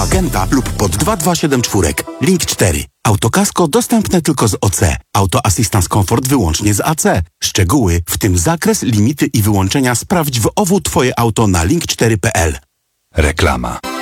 Agenta lub pod 2274. Link 4. Autokasko dostępne tylko z OC. Auto Assistance Comfort wyłącznie z AC. Szczegóły, w tym zakres, limity i wyłączenia sprawdź w OWU Twoje auto na link4.pl. Reklama.